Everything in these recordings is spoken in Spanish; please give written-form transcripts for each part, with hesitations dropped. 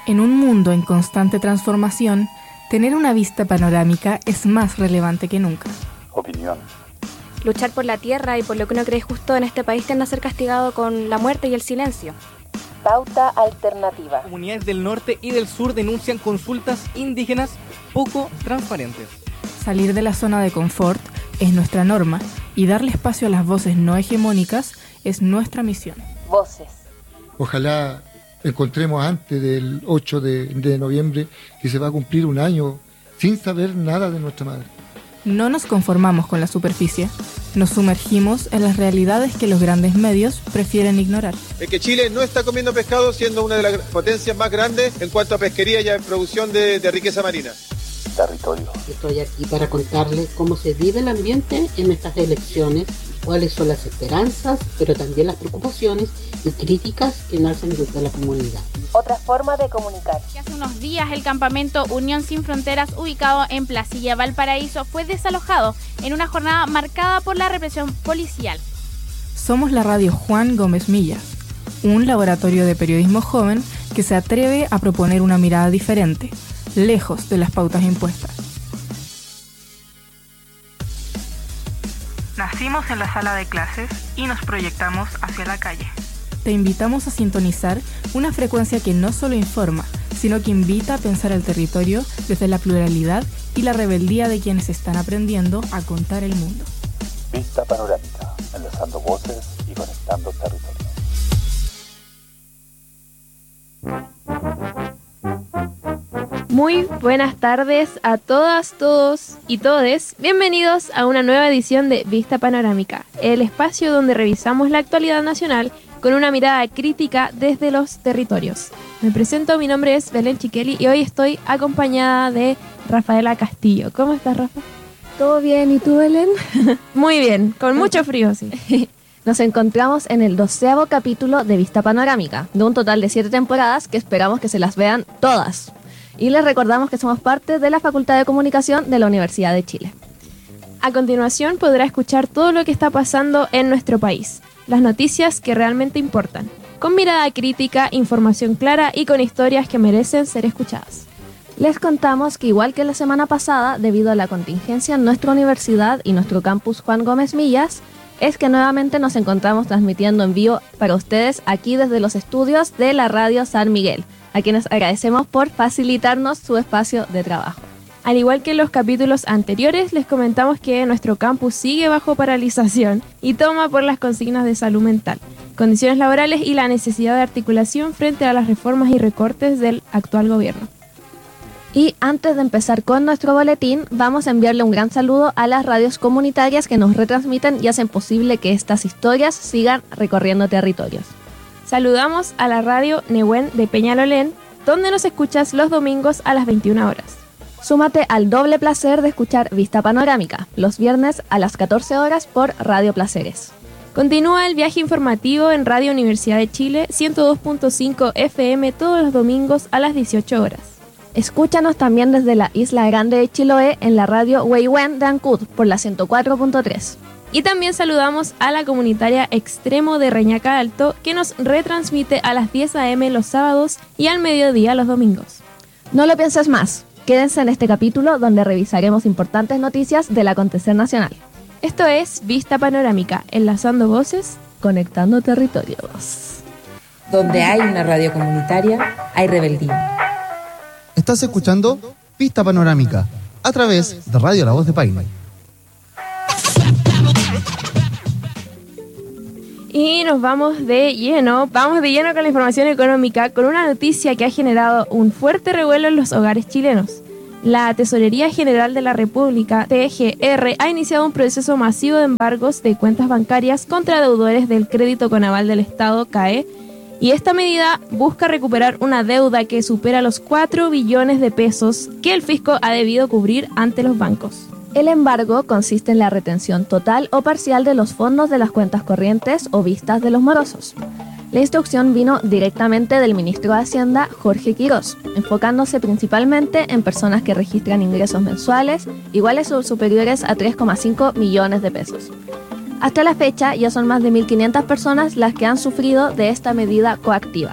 En un mundo en constante transformación, tener una vista panorámica es más relevante que nunca. Opinión. Luchar por la tierra y por lo que uno cree justo en este país tiende a ser castigado con la muerte y el silencio. Pauta alternativa. Comunidades del norte y del sur denuncian consultas indígenas poco transparentes. Salir de la zona de confort es nuestra norma y darle espacio a las voces no hegemónicas es nuestra misión. Voces. Ojalá encontremos antes del 8 de noviembre que se va a cumplir un año sin saber nada de nuestra madre. No nos conformamos con la superficie, nos sumergimos en las realidades que los grandes medios prefieren ignorar. Es que Chile no está comiendo pescado siendo una de las potencias más grandes en cuanto a pesquería y a producción de riqueza marina. Territorio. Estoy aquí para contarles cómo se vive el ambiente en estas elecciones, cuáles son las esperanzas, pero también las preocupaciones y críticas que nacen desde la comunidad. Otra forma de comunicar. Hace unos días el campamento Unión Sin Fronteras, ubicado en Placilla, Valparaíso, fue desalojado en una jornada marcada por la represión policial. Somos la radio Juan Gómez Millas, un laboratorio de periodismo joven que se atreve a proponer una mirada diferente, lejos de las pautas impuestas. Nacimos en la sala de clases y nos proyectamos hacia la calle. Te invitamos a sintonizar una frecuencia que no solo informa, sino que invita a pensar el territorio desde la pluralidad y la rebeldía de quienes están aprendiendo a contar el mundo. Vista panorámica, enlazando voces y conectando territorios. Muy buenas tardes a todas, todos y todes. Bienvenidos a una nueva edición de Vista Panorámica, el espacio donde revisamos la actualidad nacional con una mirada crítica desde los territorios. Me presento, mi nombre es Belén Chiqueli y hoy estoy acompañada de Rafaela Castillo. ¿Cómo estás, Rafa? ¿Todo bien? ¿Y tú, Belén? Muy bien, con mucho frío, sí. Nos encontramos en el 12º capítulo de Vista Panorámica, de un total de 7 temporadas que esperamos que se las vean todas. Y les recordamos que somos parte de la Facultad de Comunicación de la Universidad de Chile. A continuación podrá escuchar todo lo que está pasando en nuestro país, las noticias que realmente importan, con mirada crítica, información clara y con historias que merecen ser escuchadas. Les contamos que igual que la semana pasada, debido a la contingencia en nuestra universidad y nuestro campus Juan Gómez Millas, es que nuevamente nos encontramos transmitiendo en vivo para ustedes aquí desde los estudios de la Radio San Miguel, a quienes agradecemos por facilitarnos su espacio de trabajo. Al igual que en los capítulos anteriores, les comentamos que nuestro campus sigue bajo paralización y toma por las consignas de salud mental, condiciones laborales y la necesidad de articulación frente a las reformas y recortes del actual gobierno. Y antes de empezar con nuestro boletín, vamos a enviarle un gran saludo a las radios comunitarias que nos retransmiten y hacen posible que estas historias sigan recorriendo territorios. Saludamos a la radio Nehuen de Peñalolén, donde nos escuchas los domingos a las 21 horas. Súmate al doble placer de escuchar Vista Panorámica, los viernes a las 14 horas por Radio Placeres. Continúa el viaje informativo en Radio Universidad de Chile, 102.5 FM todos los domingos a las 18 horas. Escúchanos también desde la Isla Grande de Chiloé en la radio Weiwen de Ancud por la 104.3. Y también saludamos a la comunitaria Extremo de Reñaca Alto, que nos retransmite a las 10 a.m. los sábados y al mediodía los domingos. No lo pienses más. Quédense en este capítulo donde revisaremos importantes noticias del acontecer nacional. Esto es Vista Panorámica, enlazando voces, conectando territorios. Donde hay una radio comunitaria, hay rebeldía. Estás escuchando Vista Panorámica, a través de Radio La Voz de Paine. Y nos vamos de lleno con la información económica, con una noticia que ha generado un fuerte revuelo en los hogares chilenos. La Tesorería General de la República, TGR, ha iniciado un proceso masivo de embargos de cuentas bancarias contra deudores del Crédito con Aval del Estado, CAE, y esta medida busca recuperar una deuda que supera los 4 billones de pesos que el fisco ha debido cubrir ante los bancos. El embargo consiste en la retención total o parcial de los fondos de las cuentas corrientes o vistas de los morosos. La instrucción vino directamente del ministro de Hacienda, Jorge Quirós, enfocándose principalmente en personas que registran ingresos mensuales iguales o superiores a 3,5 millones de pesos. Hasta la fecha ya son más de 1.500 personas las que han sufrido de esta medida coactiva.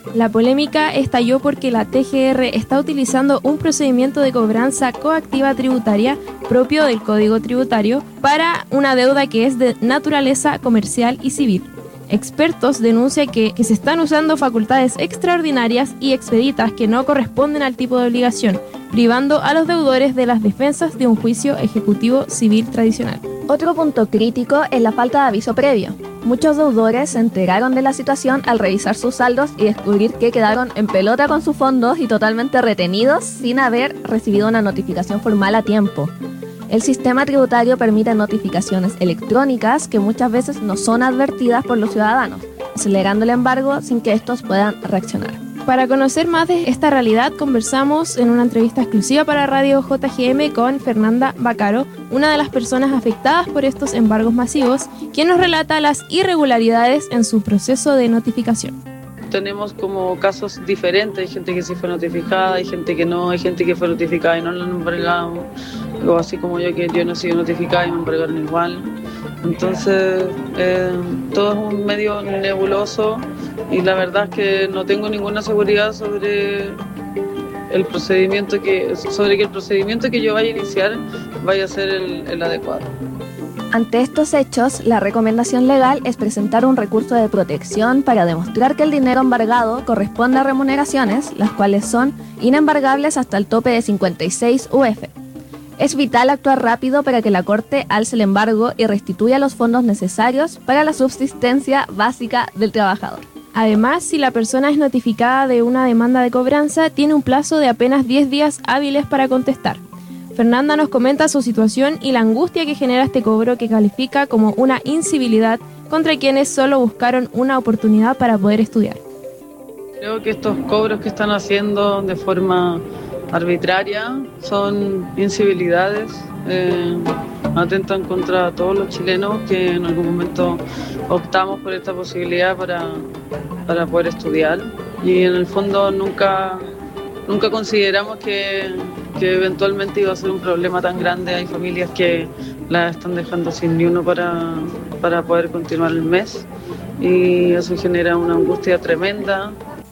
La polémica estalló porque la TGR está utilizando un procedimiento de cobranza coactiva tributaria propio del Código Tributario para una deuda que es de naturaleza comercial y civil. Expertos denuncian que se están usando facultades extraordinarias y expeditas que no corresponden al tipo de obligación, privando a los deudores de las defensas de un juicio ejecutivo civil tradicional. Otro punto crítico es la falta de aviso previo. Muchos deudores se enteraron de la situación al revisar sus saldos y descubrir que quedaron en pelota con sus fondos y totalmente retenidos sin haber recibido una notificación formal a tiempo. El sistema tributario permite notificaciones electrónicas que muchas veces no son advertidas por los ciudadanos, acelerando el embargo sin que estos puedan reaccionar. Para conocer más de esta realidad, conversamos en una entrevista exclusiva para Radio JGM con Fernanda Bacaro, una de las personas afectadas por estos embargos masivos, quien nos relata las irregularidades en su proceso de notificación. Tenemos como casos diferentes, hay gente que sí fue notificada, hay gente que no, hay gente que fue notificada y no la han embargado, o así como yo, que yo no he sido notificada y me embargaron igual. Entonces, todo es un medio nebuloso y la verdad es que no tengo ninguna seguridad sobre el procedimiento que yo vaya a iniciar vaya a ser el adecuado. Ante estos hechos, la recomendación legal es presentar un recurso de protección para demostrar que el dinero embargado corresponde a remuneraciones, las cuales son inembargables hasta el tope de 56 UF. Es vital actuar rápido para que la Corte alce el embargo y restituya los fondos necesarios para la subsistencia básica del trabajador. Además, si la persona es notificada de una demanda de cobranza, tiene un plazo de apenas 10 días hábiles para contestar. Fernanda nos comenta su situación y la angustia que genera este cobro que califica como una incivilidad contra quienes solo buscaron una oportunidad para poder estudiar. Creo que estos cobros que están haciendo de forma arbitraria son incivilidades, atentan contra todos los chilenos que en algún momento optamos por esta posibilidad para poder estudiar y en el fondo nunca consideramos que eventualmente iba a ser un problema tan grande. Hay familias que la están dejando sin ni uno para poder continuar el mes y eso genera una angustia tremenda.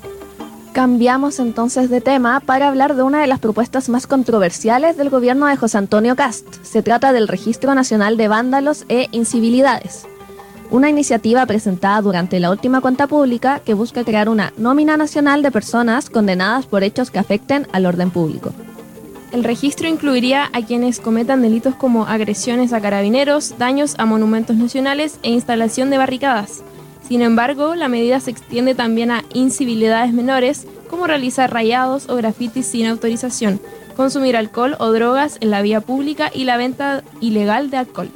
Cambiamos entonces de tema para hablar de una de las propuestas más controversiales del gobierno de José Antonio Kast. Se trata del Registro Nacional de Vándalos e Incivilidades, una iniciativa presentada durante la última cuenta pública que busca crear una nómina nacional de personas condenadas por hechos que afecten al orden público. El registro incluiría a quienes cometan delitos como agresiones a carabineros, daños a monumentos nacionales e instalación de barricadas. Sin embargo, la medida se extiende también a incivilidades menores, como realizar rayados o grafitis sin autorización, consumir alcohol o drogas en la vía pública y la venta ilegal de alcohol.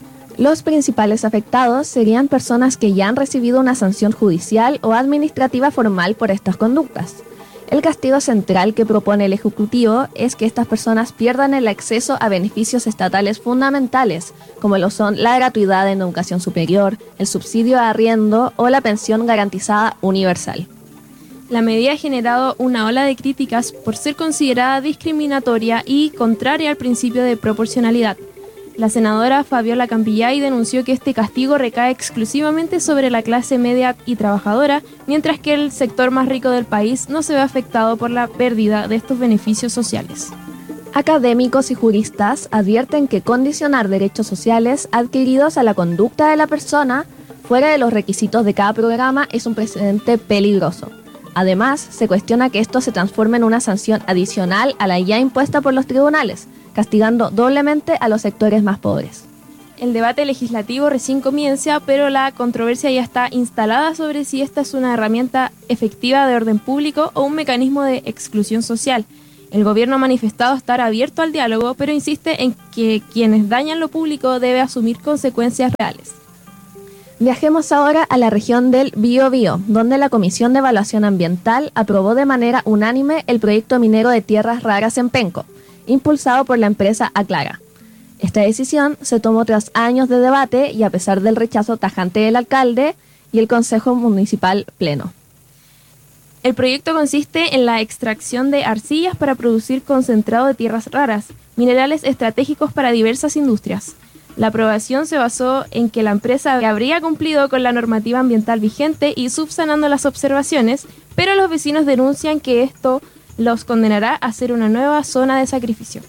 Los principales afectados serían personas que ya han recibido una sanción judicial o administrativa formal por estas conductas. El castigo central que propone el Ejecutivo es que estas personas pierdan el acceso a beneficios estatales fundamentales, como lo son la gratuidad en educación superior, el subsidio de arriendo o la pensión garantizada universal. La medida ha generado una ola de críticas por ser considerada discriminatoria y contraria al principio de proporcionalidad. La senadora Fabiola Campillay denunció que este castigo recae exclusivamente sobre la clase media y trabajadora, mientras que el sector más rico del país no se ve afectado por la pérdida de estos beneficios sociales. Académicos y juristas advierten que condicionar derechos sociales adquiridos a la conducta de la persona fuera de los requisitos de cada programa es un precedente peligroso. Además, se cuestiona que esto se transforme en una sanción adicional a la ya impuesta por los tribunales, castigando doblemente a los sectores más pobres. El debate legislativo recién comienza, pero la controversia ya está instalada sobre si esta es una herramienta efectiva de orden público o un mecanismo de exclusión social. El gobierno ha manifestado estar abierto al diálogo, pero insiste en que quienes dañan lo público deben asumir consecuencias reales. Viajemos ahora a la región del Biobío, donde la Comisión de Evaluación Ambiental aprobó de manera unánime el proyecto minero de tierras raras en Penco, impulsado por la empresa Aclara. Esta decisión se tomó tras años de debate y a pesar del rechazo tajante del alcalde y el Consejo Municipal Pleno. El proyecto consiste en la extracción de arcillas para producir concentrado de tierras raras, minerales estratégicos para diversas industrias. La aprobación se basó en que la empresa habría cumplido con la normativa ambiental vigente y subsanando las observaciones, pero los vecinos denuncian que esto los condenará a ser una nueva zona de sacrificio.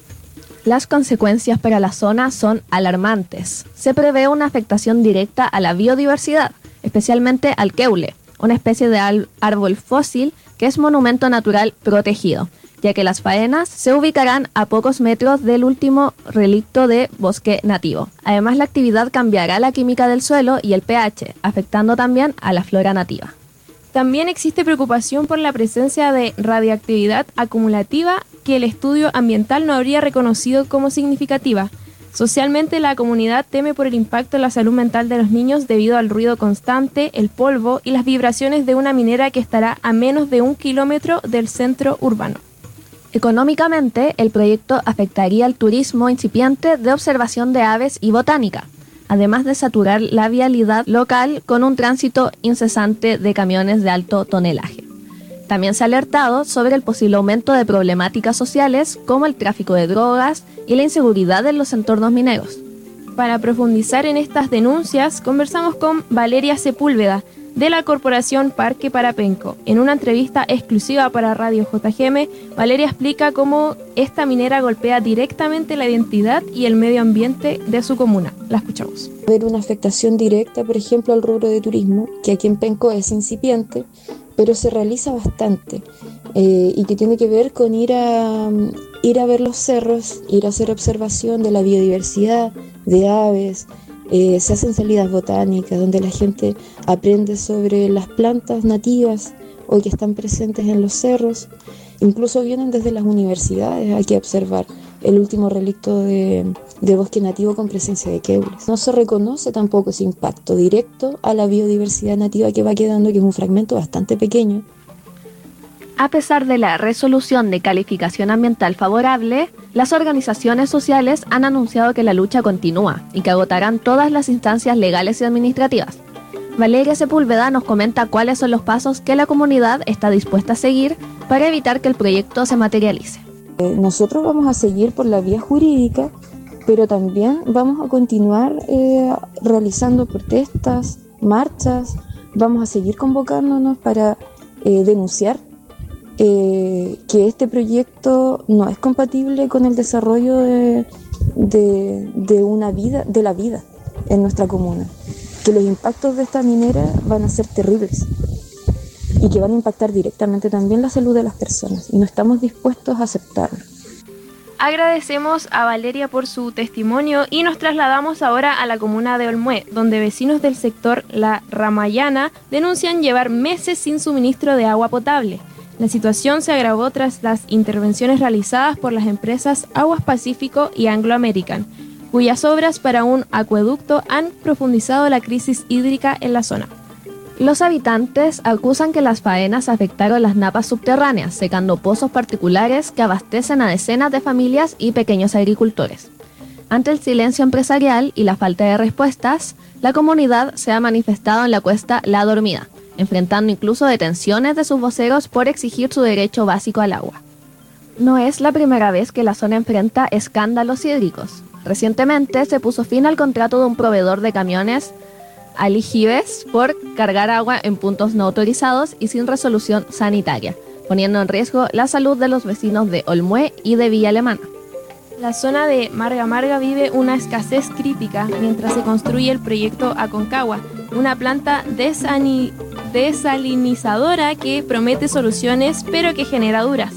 Las consecuencias para la zona son alarmantes. Se prevé una afectación directa a la biodiversidad, especialmente al queule, una especie de árbol fósil que es monumento natural protegido, ya que las faenas se ubicarán a pocos metros del último relicto de bosque nativo. Además, la actividad cambiará la química del suelo y el pH, afectando también a la flora nativa. También existe preocupación por la presencia de radiactividad acumulativa que el estudio ambiental no habría reconocido como significativa. Socialmente, la comunidad teme por el impacto en la salud mental de los niños debido al ruido constante, el polvo y las vibraciones de una minera que estará a menos de 1 kilómetro del centro urbano. Económicamente, el proyecto afectaría al turismo incipiente de observación de aves y botánica, además de saturar la vialidad local con un tránsito incesante de camiones de alto tonelaje. También se ha alertado sobre el posible aumento de problemáticas sociales como el tráfico de drogas y la inseguridad en los entornos mineros. Para profundizar en estas denuncias, conversamos con Valeria Sepúlveda, de la Corporación Parque Parapenco. En una entrevista exclusiva para Radio JGM, Valeria explica cómo esta minera golpea directamente la identidad y el medio ambiente de su comuna. La escuchamos. Haber una afectación directa, por ejemplo, al rubro de turismo, que aquí en Penco es incipiente, pero se realiza bastante, y que tiene que ver con ir a ver los cerros, ir a hacer observación de la biodiversidad, de aves. Se hacen salidas botánicas donde la gente aprende sobre las plantas nativas o que están presentes en los cerros. Incluso vienen desde las universidades aquí a observar el último relicto de bosque nativo con presencia de queules. No se reconoce tampoco ese impacto directo a la biodiversidad nativa que va quedando, que es un fragmento bastante pequeño. A pesar de la resolución de calificación ambiental favorable, las organizaciones sociales han anunciado que la lucha continúa y que agotarán todas las instancias legales y administrativas. Valeria Sepúlveda nos comenta cuáles son los pasos que la comunidad está dispuesta a seguir para evitar que el proyecto se materialice. Nosotros vamos a seguir por la vía jurídica, pero también vamos a continuar realizando protestas, marchas, vamos a seguir convocándonos para denunciar que este proyecto no es compatible con el desarrollo de la vida en nuestra comuna, que los impactos de esta minera van a ser terribles y que van a impactar directamente también la salud de las personas, y no estamos dispuestos a aceptarlo. Agradecemos a Valeria por su testimonio y nos trasladamos ahora a la comuna de Olmué, donde vecinos del sector La Ramayana denuncian llevar meses sin suministro de agua potable. La situación se agravó tras las intervenciones realizadas por las empresas Aguas Pacífico y Anglo American, cuyas obras para un acueducto han profundizado la crisis hídrica en la zona. Los habitantes acusan que las faenas afectaron las napas subterráneas, secando pozos particulares que abastecen a decenas de familias y pequeños agricultores. Ante el silencio empresarial y la falta de respuestas, la comunidad se ha manifestado en la cuesta La Dormida, enfrentando incluso detenciones de sus voceros por exigir su derecho básico al agua. No es la primera vez que la zona enfrenta escándalos hídricos. Recientemente se puso fin al contrato de un proveedor de camiones, Alijibes, por cargar agua en puntos no autorizados y sin resolución sanitaria, poniendo en riesgo la salud de los vecinos de Olmué y de Villa Alemana. La zona de Marga Marga vive una escasez crítica mientras se construye el proyecto Aconcagua, una planta desalinizadora que promete soluciones pero que genera dudas.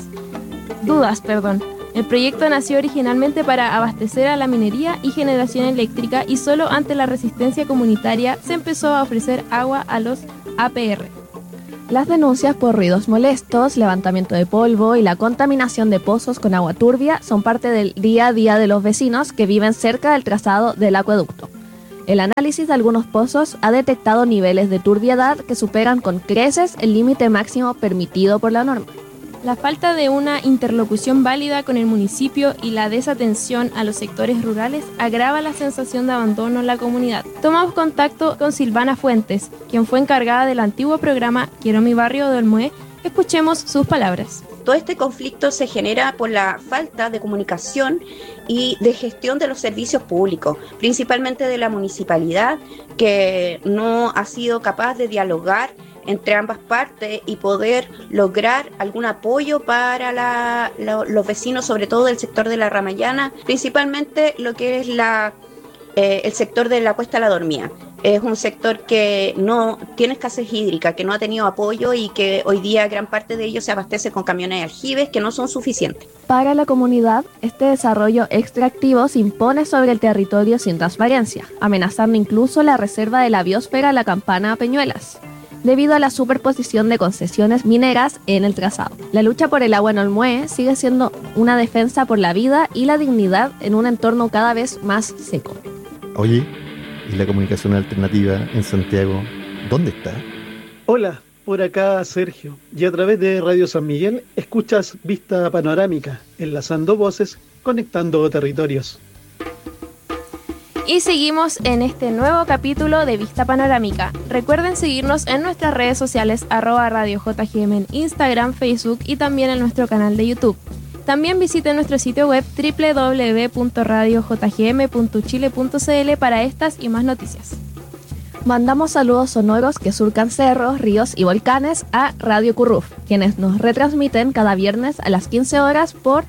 El proyecto nació originalmente para abastecer a la minería y generación eléctrica, y solo ante la resistencia comunitaria se empezó a ofrecer agua a los APR. Las denuncias por ruidos molestos, levantamiento de polvo y la contaminación de pozos con agua turbia son parte del día a día de los vecinos que viven cerca del trazado del acueducto. El análisis de algunos pozos ha detectado niveles de turbiedad que superan con creces el límite máximo permitido por la norma. La falta de una interlocución válida con el municipio y la desatención a los sectores rurales agrava la sensación de abandono en la comunidad. Tomamos contacto con Silvana Fuentes, quien fue encargada del antiguo programa Quiero mi barrio de Olmué. Escuchemos sus palabras. Todo este conflicto se genera por la falta de comunicación y de gestión de los servicios públicos, principalmente de la municipalidad, que no ha sido capaz de dialogar entre ambas partes y poder lograr algún apoyo para los vecinos, sobre todo del sector de la Ramayana, principalmente lo que es el sector de la Cuesta La Dormía. Es un sector que no tiene escasez hídrica, que no ha tenido apoyo y que hoy día gran parte de ellos se abastece con camiones de aljibes que no son suficientes. Para la comunidad, este desarrollo extractivo se impone sobre el territorio sin transparencia, amenazando incluso la reserva de la biosfera La Campana Peñuelas, debido a la superposición de concesiones mineras en el trazado. La lucha por el agua en Olmué sigue siendo una defensa por la vida y la dignidad en un entorno cada vez más seco. Oye, ¿y la comunicación alternativa en Santiago dónde está? Hola, por acá Sergio, y a través de Radio San Miguel escuchas Vista Panorámica, enlazando voces, conectando territorios. Y seguimos en este nuevo capítulo de Vista Panorámica. Recuerden seguirnos en nuestras redes sociales @RadioJGM en Instagram, Facebook y también en nuestro canal de YouTube. También visiten nuestro sitio web www.radiojgm.chile.cl para estas y más noticias. Mandamos saludos sonoros que surcan cerros, ríos y volcanes a Radio Curruf, quienes nos retransmiten cada viernes a las 15 horas por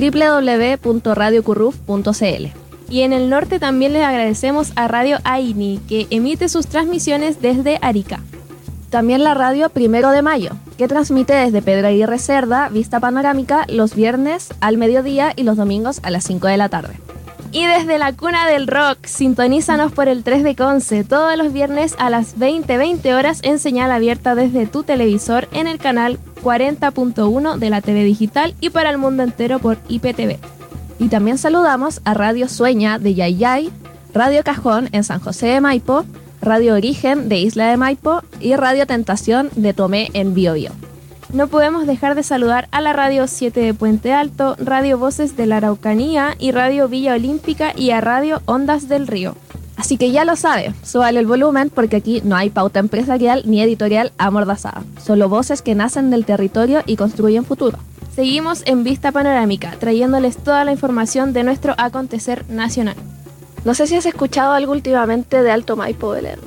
www.radiocurruf.cl. Y en el norte también les agradecemos a Radio Aini, que emite sus transmisiones desde Arica. También la radio 1 de Mayo, que transmite desde Pedro Aguirre Cerda, Vista Panorámica, los viernes al mediodía y los domingos a las 5 de la tarde. Y desde la cuna del rock, sintonízanos por el 3 de Conce, todos los viernes a las 20 horas en señal abierta desde tu televisor en el canal 40.1 de la TV digital y para el mundo entero por IPTV. Y también saludamos a Radio Sueña de Yayay, Radio Cajón en San José de Maipo, Radio Origen de Isla de Maipo y Radio Tentación de Tomé en Biobío. No podemos dejar de saludar a la Radio 7 de Puente Alto, Radio Voces de la Araucanía y Radio Villa Olímpica y a Radio Ondas del Río. Así que ya lo sabe, súbale el volumen porque aquí no hay pauta empresarial ni editorial amordazada, solo voces que nacen del territorio y construyen futuro. Seguimos en Vista Panorámica, trayéndoles toda la información de nuestro acontecer nacional. No sé si has escuchado algo últimamente de Alto Maipo, Belén.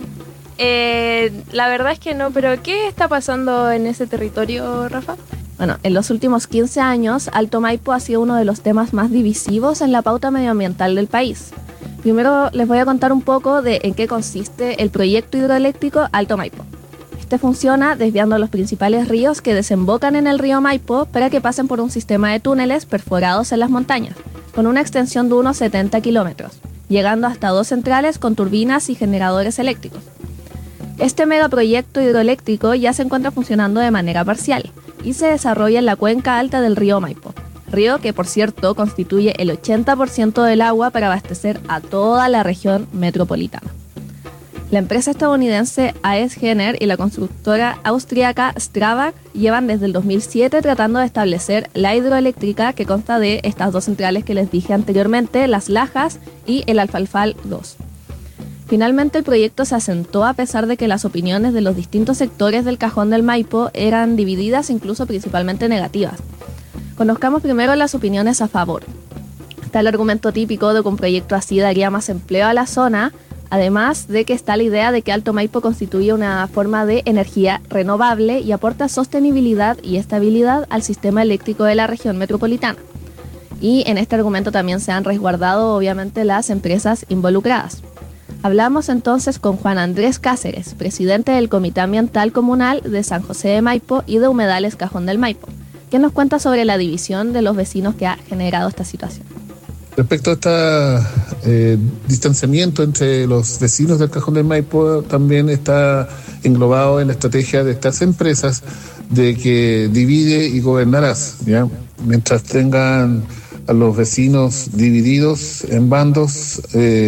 La verdad es que no, pero ¿qué está pasando en ese territorio, Rafa? Bueno, en los últimos 15 años, Alto Maipo ha sido uno de los temas más divisivos en la pauta medioambiental del país. Primero les voy a contar un poco de en qué consiste el proyecto hidroeléctrico Alto Maipo. Este funciona desviando los principales ríos que desembocan en el río Maipo para que pasen por un sistema de túneles perforados en las montañas, con una extensión de unos 70 kilómetros, llegando hasta 2 centrales con turbinas y generadores eléctricos. Este megaproyecto hidroeléctrico ya se encuentra funcionando de manera parcial y se desarrolla en la cuenca alta del río Maipo, río que por cierto constituye el 80% del agua para abastecer a toda la región metropolitana. La empresa estadounidense AES Gener y la constructora austríaca Strabag llevan desde el 2007 tratando de establecer la hidroeléctrica que consta de estas 2 centrales que les dije anteriormente, Las Lajas y el Alfalfal 2. Finalmente el proyecto se asentó a pesar de que las opiniones de los distintos sectores del cajón del Maipo eran divididas, incluso principalmente negativas. Conozcamos primero las opiniones a favor. Está el argumento típico de que un proyecto así daría más empleo a la zona, además de que está la idea de que Alto Maipo constituye una forma de energía renovable y aporta sostenibilidad y estabilidad al sistema eléctrico de la región metropolitana. Y en este argumento también se han resguardado obviamente las empresas involucradas. Hablamos entonces con Juan Andrés Cáceres, presidente del Comité Ambiental Comunal de San José de Maipo y de Humedales Cajón del Maipo, que nos cuenta sobre la división de los vecinos que ha generado esta situación. Respecto a este distanciamiento entre los vecinos del Cajón del Maipo, también está englobado en la estrategia de estas empresas de que divide y gobernarás, ¿ya? Mientras tengan a los vecinos divididos en bandos,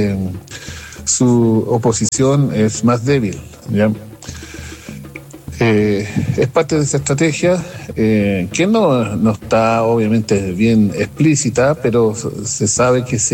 su oposición es más débil, ¿ya? Es parte de esa estrategia que no está obviamente bien explícita, pero se sabe que se